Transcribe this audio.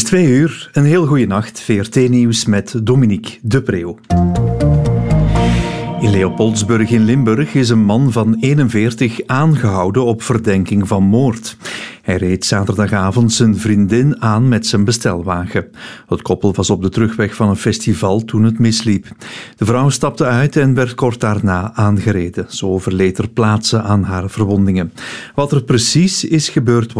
2 uur, een heel goede nacht. VRT-nieuws met Dominique de Preeuw. In Leopoldsburg in Limburg is een man van 41 aangehouden op verdenking van moord. Hij reed zaterdagavond zijn vriendin aan met zijn bestelwagen. Het koppel was op de terugweg van een festival toen het misliep. De vrouw stapte uit en werd kort daarna aangereden. Ze overleed ter plaatse aan haar verwondingen. Wat er precies is gebeurd